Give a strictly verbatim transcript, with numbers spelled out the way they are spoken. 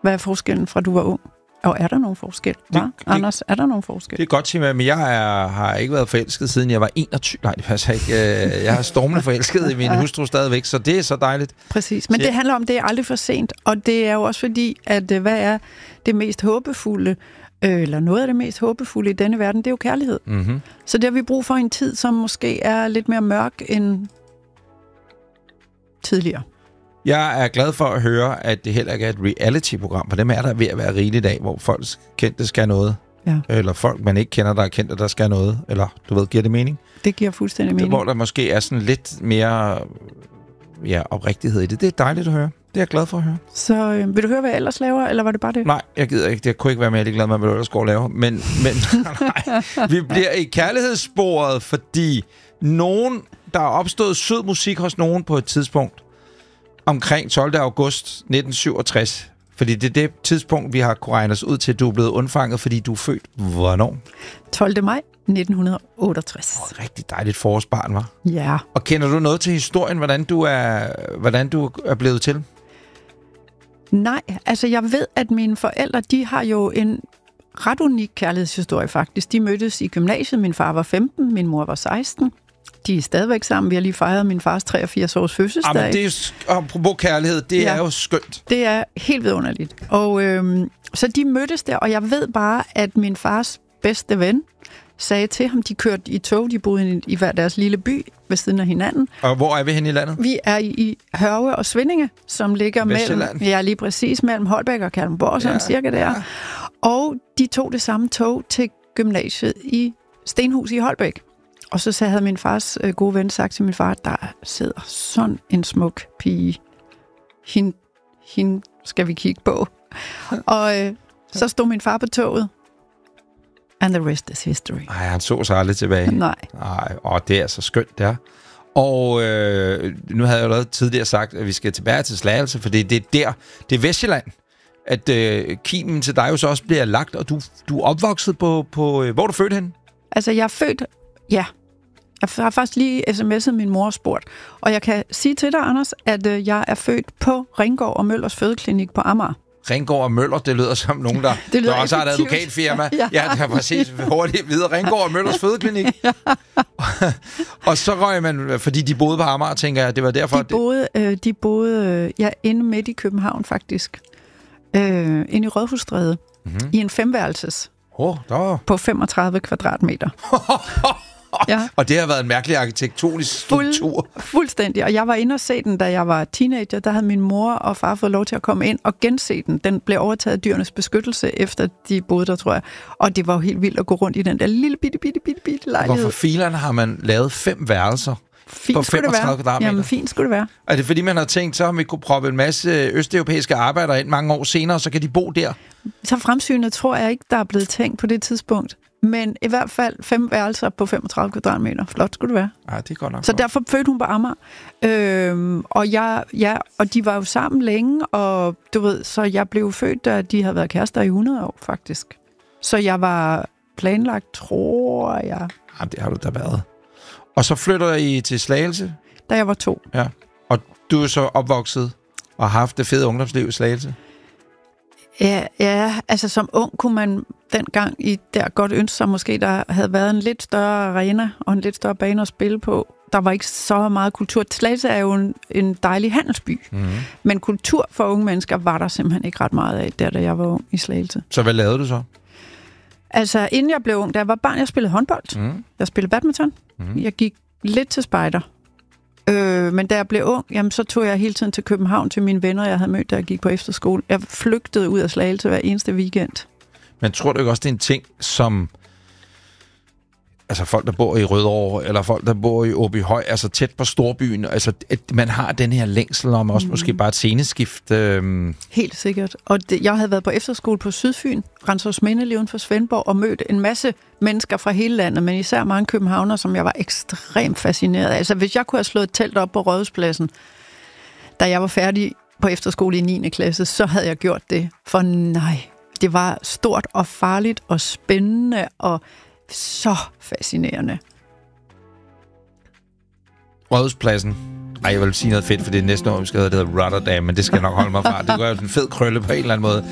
Hvad er forskellen fra du var ung? Og er der nogen forskel? Hva? Det, det, Anders, er der nogen forskel? Det er godt, Tima, men jeg er, har ikke været forelsket, siden jeg var enogtyve. Nej, det passer ikke. Jeg har stormende forelsket i min hustru stadigvæk, så det er så dejligt. Præcis, men så, det handler om, det er aldrig for sent, og det er jo også fordi, at hvad er det mest håbefulde, eller noget af det mest håbefulde i denne verden, det er jo kærlighed. Mm-hmm. Så det har vi brug for en tid, som måske er lidt mere mørk end tidligere. Jeg er glad for at høre, at det heller ikke er et reality-program, for dem er der ved at være rigeligt af, hvor folk kendte skal noget. Ja. Eller folk, man ikke kender, der er kendte, der skal noget. Eller, du ved, giver det mening? Det giver fuldstændig mening. Hvor der måske er sådan lidt mere ja, oprigtighed i det. Det er dejligt at høre. Det er jeg glad for at høre. Så øh, vil du høre, hvad jeg ellers laver, eller var det bare det? Nej, jeg gider ikke. Jeg kunne ikke være mere glad med, hvad du ellers går og laver. Men, men nej, vi bliver i kærlighedssporet, fordi nogen, der er opstået sød musik hos nogen på et tidspunkt, omkring tolvte august nitten syvogtres. Fordi det er det tidspunkt, vi har kunnet regne os ud til, at du er blevet undfanget, fordi du er født hvornår? tolvte maj nitten otteogtres. Oh, rigtig dejligt forårsbarn, var. Ja. Og kender du noget til historien, hvordan du er, hvordan du er blevet til? Nej, altså jeg ved, at mine forældre, de har jo en ret unik kærlighedshistorie faktisk. De mødtes i gymnasiet. Min far var femten, min mor var seksten. De er stadigvæk sammen. Vi har lige fejret min fars treogfirs års fødselsdag. Jamen, det er jo, apropos kærlighed, det ja, er jo skønt. Det er helt vidunderligt. Og øhm, så de mødtes der, og jeg ved bare, at min fars bedste ven sagde til ham, de kørte i tog, de boede i, i hver deres lille by ved siden af hinanden. Og hvor er vi henne i landet? Vi er i, i Hørve og Svindinge, som ligger mellem, ja, lige præcis mellem Holbæk og Kalundborg, sådan ja, cirka der. Ja. Og de tog det samme tog til gymnasiet i Stenhus i Holbæk. Og så havde min fars øh, gode ven sagt til min far, der sidder sådan en smuk pige. Hende, hende skal vi kigge på. Og øh, så stod min far på toget. And the rest is history. Nej, han så sig aldrig tilbage. Nej. Nej, og det er så skønt, det er. Og øh, nu havde jeg jo tidligere sagt, at vi skal tilbage til Slagelse, for det er der, det er Vestjylland, at øh, kimen til dig jo så også bliver lagt, og du, du er opvokset på, på øh, hvor er du født hen? Altså, jeg er født, ja. Jeg har faktisk lige sms'et min mor og spurgt. Og jeg kan sige til dig, Anders, at øh, jeg er født på Ringgård og Møllers Fødeklinik på Amager. Ringgård og Møller, det lyder som nogen, der, det der også har et advokatfirma. Ja, ja, det kan præcis hurtigt videre. Ringgård og Møllers Fødeklinik. Ja. Og så røg man, fordi de boede på Amager, tænker jeg, det var derfor... De boede, øh, de boede øh, ja, inde midt i København, faktisk. Øh, inde i Rådhusstræde. Mm-hmm. I en femværelses. Oh, der... På femogtredive kvadratmeter. Ja. Og det har været en mærkelig arkitektonisk struktur. Fuld, fuldstændig. Og jeg var inde og se den, da jeg var teenager. Der havde min mor og far fået lov til at komme ind og gense den. Den blev overtaget af Dyrenes Beskyttelse, efter de boede der, tror jeg. Og det var jo helt vildt at gå rundt i den der lille bitte, bitte, bitte, bitte lejlighed. Hvorfor filerne har man lavet fem værelser fint på femogtredive kvadratmeter? Jamen, fint skulle det være. Er det fordi, man har tænkt, så har vi kunne proppe en masse østeuropæiske arbejdere ind mange år senere, så kan de bo der? Så fremsynet tror jeg ikke, der er blevet tænkt på det tidspunkt. Men i hvert fald fem værelser på femogtredive kvadratmeter. Flot skulle det være. Ja, det er godt nok. Så derfor fødte hun på Amager. Øhm, og, jeg, ja, og de var jo sammen længe, og du ved, så jeg blev født, da de havde været kærester i hundrede år, faktisk. Så jeg var planlagt, tror jeg. Ja, det har du da været. Og så flytter I til Slagelse? Da jeg var to. Ja. Og du er så opvokset og har haft det fede ungdomsliv i Slagelse? Ja, ja, altså som ung kunne man dengang i der godt ønske sig måske, der havde været en lidt større arena og en lidt større bane at spille på. Der var ikke så meget kultur. Slagelse er jo en, en dejlig handelsby, mm-hmm. men kultur for unge mennesker var der simpelthen ikke ret meget af, der da jeg var ung i Slagelse. Så hvad lavede du så? Altså, inden jeg blev ung, da jeg var barn, jeg spillede håndbold. Mm. Jeg spillede badminton. Mm. Jeg gik lidt til spejder. Øh, men da jeg blev ung, jamen, så tog jeg hele tiden til København til mine venner, jeg havde mødt, da jeg gik på efterskole. Jeg flygtede ud af Slagelse hver eneste weekend. Men tror du ikke også, det er en ting, som... Altså folk, der bor i Rødovre, eller folk, der bor i Åbyhøj, altså tæt på storbyen, altså at man har den her længsel om også mm. måske bare et sceneskift. Øhm. Helt sikkert. Og det, jeg havde været på efterskole på Sydfyn, Rensårsminde, lige uden for Svendborg, og mødt en masse mennesker fra hele landet, men især mange københavnere, som jeg var ekstremt fascineret af. Altså hvis jeg kunne have slået et telt op på Rådhuspladsen, da jeg var færdig på efterskole i niende klasse, så havde jeg gjort det. For nej, det var stort og farligt og spændende og så fascinerende. Rådhuspladsen. Ej, jeg vil sige noget fedt, for det er næste år, vi skal hedde det hedder Rotterdam, men det skal jeg nok holde mig fra. Det gør jo en fed krølle på en eller anden måde.